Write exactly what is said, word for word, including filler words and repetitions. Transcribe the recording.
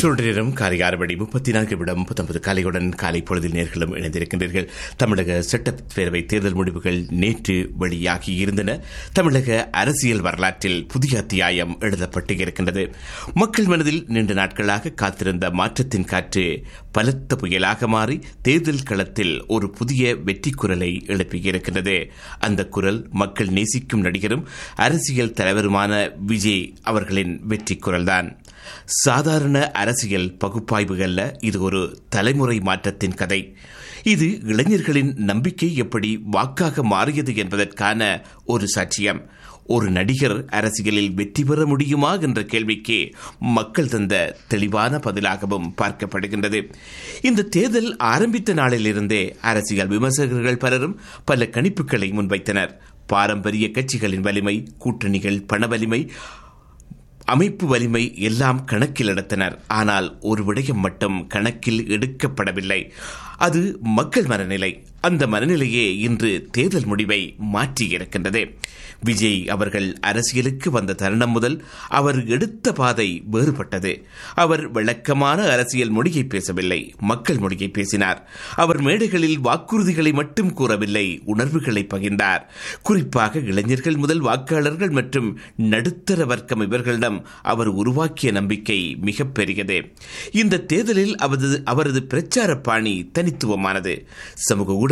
Toronto நேரம் காலை ஆறு மணி முப்பத்தி நான்கு நிமிடம் முப்பத்தொன்பது காலையுடன் காலை பொழுதில் நேர்களும் இணைந்திருக்கின்றீர்கள். தமிழக சட்டப்பேரவை தேர்தல் முடிவுகள் நேற்று வெளியாகி இருந்தன. தமிழக அரசியல் வரலாற்றில் புதிய அத்தியாயம் எழுதப்பட்டு இருக்கின்றது. மக்கள் மனதில் நீண்ட நாட்களாக காத்திருந்த மாற்றத்தின் காற்று பலத்த புயலாக மாறி தேர்தல் களத்தில் ஒரு புதிய வெற்றி குரலை எழுப்பியிருக்கின்றது. அந்த குரல் மக்கள் நேசிக்கும் நடிகரும் அரசியல் தலைவருமான விஜய் அவர்களின் வெற்றி குரல்தான். சாதாரண அரசியல் பகுப்பாய்வு அல்ல, இது ஒரு தலைமுறை மாற்றத்தின் கதை. இது இளைஞர்களின் நம்பிக்கை எப்படி வாக்காக மாறியது என்பதற்கான ஒரு சாட்சியம். ஒரு நடிகர் அரசியலில் வெற்றி பெற முடியுமா என்ற கேள்விக்கு மக்கள் தந்த தெளிவான பதிலாகவும் பார்க்கப்படுகின்றது. இந்த தேர்தல் ஆரம்பித்த நாளிலிருந்தே அரசியல் விமர்சகர்கள் பலரும் பல கணிப்புகளை முன்வைத்தனர். பாரம்பரிய கட்சிகளின் வலிமை, கூட்டணிகள், பண வலிமை, அமைப்பு வலிமை எல்லாம் கணக்கில் எடுத்தனர். ஆனால் ஒரு விடயம் மட்டும் கணக்கில் எடுக்கப்படவில்லை. அது மக்கள் மனநிலை. அந்த மனநிலையே இன்று தேர்தல் முடிவை மாற்றியிருக்கின்றது. விஜய் அவர்கள் அரசியலுக்கு வந்த தருணம் முதல் அவர் எடுத்த பாதை வேறுபட்டது. அவர் விளக்கமான அரசியல் மொழியை பேசவில்லை, மக்கள் மொழியை பேசினார். அவர் மேடைகளில் வாக்குறுதிகளை மட்டும் கூறவில்லை, உணர்வுகளை பகிர்ந்தார். குறிப்பாக இளைஞர்கள் முதல் வாக்காளர்கள் மற்றும் நடுத்தர வர்க்கம் இவர்களிடம் அவர் உருவாக்கிய நம்பிக்கை மிக பெரியது. இந்த தேர்தலில் அவரது அவரது பிரச்சார பாணி தனித்துவமானது. சமூக